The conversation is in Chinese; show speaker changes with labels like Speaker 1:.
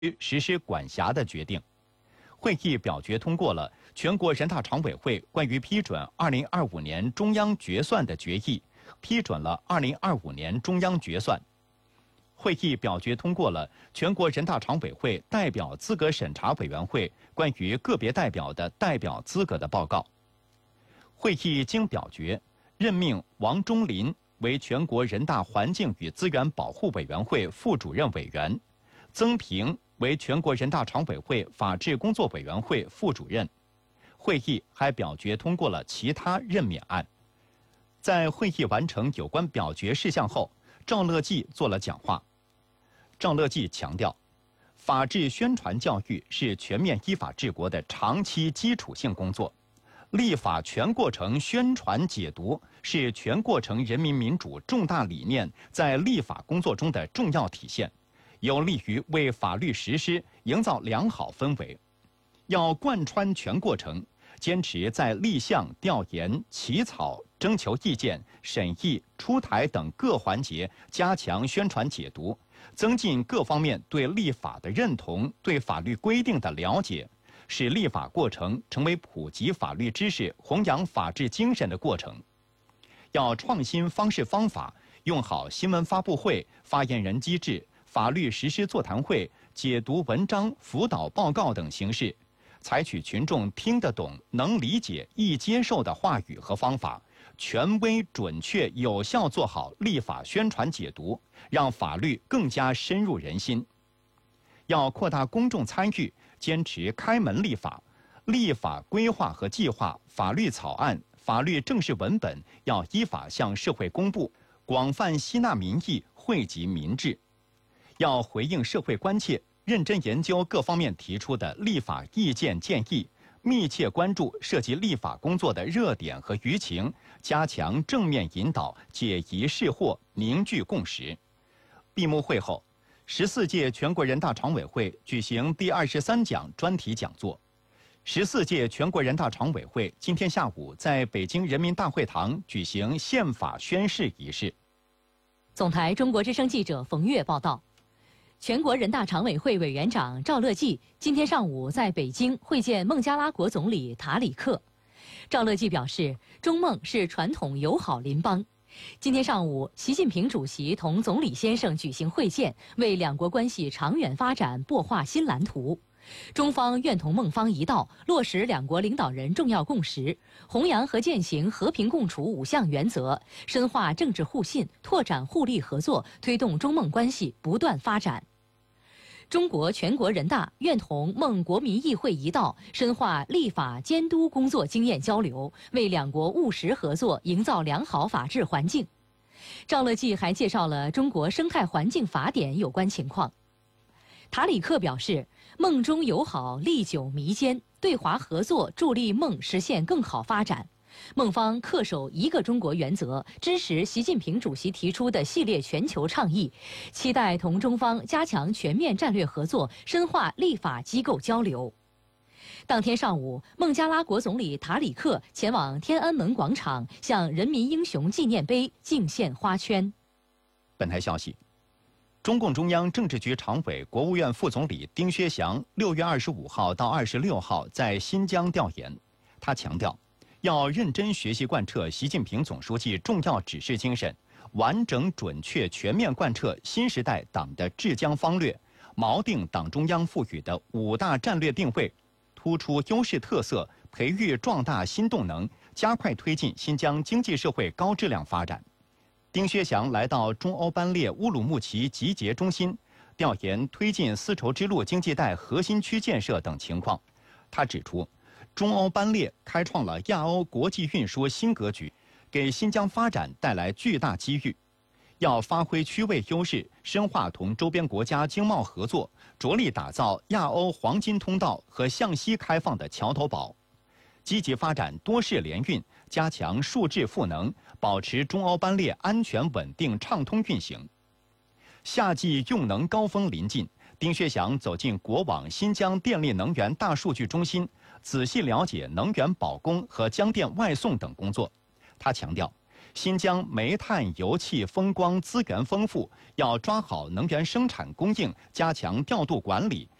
Speaker 1: 实施管辖的决定。会议表决通过了全国人大常委会关于批准2025年中央决算的决议，批准了2025年中央决算。会议表决通过了全国人大常委会代表资格审查委员会关于个别代表的代表资格的报告。会议经表决，任命王忠林为全国人大环境与资源保护委员会副主任委员，曾平为全国人大常委会法制工作委员会副主任。会议还表决通过了其他任免案。在会议完成有关表决事项后，赵乐际做了讲话。赵乐际强调，法治宣传教育是全面依法治国的长期基础性工作，立法全过程宣传解读是全过程人民民主重大理念在立法工作中的重要体现，有利于为法律实施营造良好氛围。要贯穿全过程，坚持在立项、调研、起草、征求意见、审议、出台等各环节加强宣传解读，增进各方面对立法的认同、对法律规定的了解，使立法过程成为普及法律知识、弘扬法治精神的过程。要创新方式方法，用好新闻发布会、发言人机制、法律实施座谈会、解读文章、辅导报告等形式，采取群众听得懂、能理解、易接受的话语和方法，权威、准确、有效做好立法宣传解读，让法律更加深入人心。要扩大公众参与，坚持开门立法，立法规划和计划、法律草案、法律正式文本要依法向社会公布，广泛吸纳民意，惠及民智。要回应社会关切，认真研究各方面提出的立法意见建议，密切关注涉及立法工作的热点和舆情，加强正面引导，解疑释惑，凝聚共识。闭幕会后，14届全国人大常委会举行第23讲专题讲座。14届全国人大常委会今天下午在北京人民大会堂举行宪法宣誓仪式。
Speaker 2: 总台中国之声记者冯月报道。全国人大常委会委员长赵乐际今天上午在北京会见孟加拉国总理塔里克。赵乐际表示，中孟是传统友好邻邦。今天上午，习近平主席同总理先生举行会见，为两国关系长远发展擘画新蓝图。中方愿同孟方一道，落实两国领导人重要共识，弘扬和践行和平共处5项原则，深化政治互信，拓展互利合作，推动中孟关系不断发展。中国全国人大愿同孟国民议会一道，深化立法监督工作经验交流，为两国务实合作营造良好法治环境。赵乐际还介绍了中国生态环境法典有关情况。塔里克表示，孟中友好历久弥坚，对华合作助力孟实现更好发展。孟方恪守一个中国原则，支持习近平主席提出的系列全球倡议，期待同中方加强全面战略合作，深化立法机构交流。当天上午，孟加拉国总理塔里克前往天安门广场，向人民英雄纪念碑敬献花圈。
Speaker 1: 本台消息，中共中央政治局常委、国务院副总理丁薛祥6月25号到26号在新疆调研，他强调，要认真学习贯彻习近平总书记重要指示精神，完整准确全面贯彻新时代党的治疆方略，锚定党中央赋予的5大战略定位，突出优势特色，培育壮大新动能，加快推进新疆经济社会高质量发展。丁薛祥来到中欧班列乌鲁木齐集结中心，调研推进丝绸之路经济带核心区建设等情况。他指出，中欧班列开创了亚欧国际运输新格局，给新疆发展带来巨大机遇。要发挥区位优势，深化同周边国家经贸合作，着力打造亚欧黄金通道和向西开放的桥头堡，积极发展多式联运，加强数质赋能，保持中欧班列安全稳定畅通运行。夏季用能高峰临近，丁薛祥走进国网新疆电力能源大数据中心，仔细了解能源保供和江电外送等工作。他强调， 新疆煤炭、油气、风光资源丰富，要抓好能源生产供应，加强调度管理，